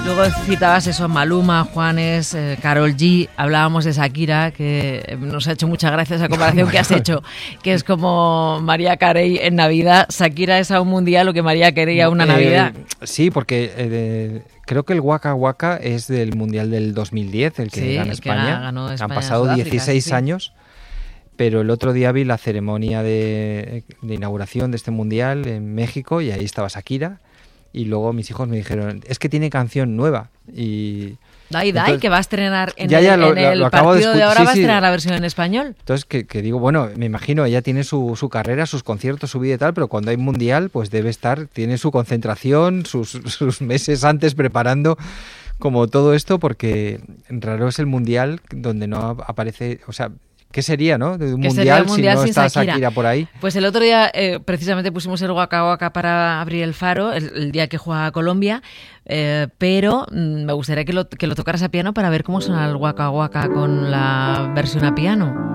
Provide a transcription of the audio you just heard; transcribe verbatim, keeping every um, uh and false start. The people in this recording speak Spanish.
Luego citabas eso, Maluma, Juanes, eh, Karol G, hablábamos de Shakira, que nos ha hecho mucha gracia esa comparación que has hecho, que es como Mariah Carey en Navidad. Shakira es a un mundial lo que Mariah Carey a una eh, Navidad. Sí, porque eh, de, creo que el Waka Waka es del mundial del dos mil diez, el que Sí, gana el que España. ganó España, Han pasado Sudáfrica, dieciséis sí. años. Pero el otro día vi la ceremonia de, de inauguración de este mundial en México y ahí estaba Shakira. Y luego mis hijos me dijeron, es que tiene canción nueva. Y Dai, Dai, entonces, que va a estrenar en ya, el, ya, lo, en el lo acabo partido de, de, escu- ahora, sí, va a sí. estrenar la versión en español. Entonces, que, que digo, bueno, me imagino, ella tiene su, su carrera, sus conciertos, su vida y tal, pero cuando hay mundial, pues debe estar, tiene su concentración, sus, sus meses antes preparando como todo esto, porque raro es el mundial donde no aparece, o sea, ¿qué sería, no? De un ¿Qué sería mundial, un mundial si no sin está Shakira? Shakira por ahí. Pues el otro día eh, precisamente pusimos el Waka Waka para abrir el faro, el, el día que juega Colombia, eh, pero mm, me gustaría que lo, que lo tocaras a piano para ver cómo suena el Waka Waka con la versión a piano.